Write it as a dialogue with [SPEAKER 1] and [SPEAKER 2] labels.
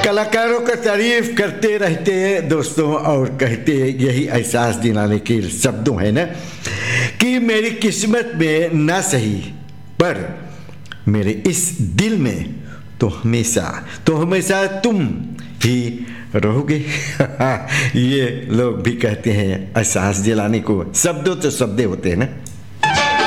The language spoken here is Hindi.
[SPEAKER 1] कलाकारों का तारीफ करते रहते हैं दोस्तों, और कहते यही एहसास दिलाने के शब्दों है ना कि मेरी किस्मत में ना सही पर मेरे इस दिल में तो हमेशा तुम ही रहोगे। ये लोग भी कहते हैं एहसास दिलाने को, शब्दों तो शब्द होते हैं ना।